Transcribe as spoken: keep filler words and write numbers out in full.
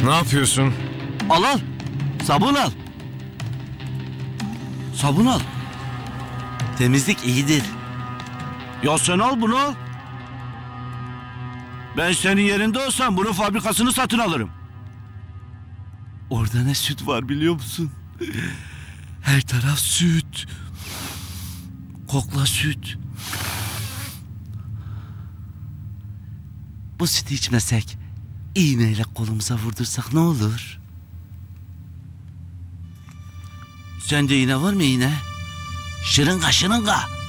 Ne yapıyorsun? Al al. Sabun al. Sabun al. Temizlik iyidir. Ya sen al bunu al. Ben senin yerinde olsam bunun fabrikasını satın alırım. Orada ne süt var biliyor musun? Her taraf süt. Kokla süt. Bu sütü içmesek, iğneyle kolumuza vurdursak ne olur? Sende iğne var mı iğne? Şırınga şırınga.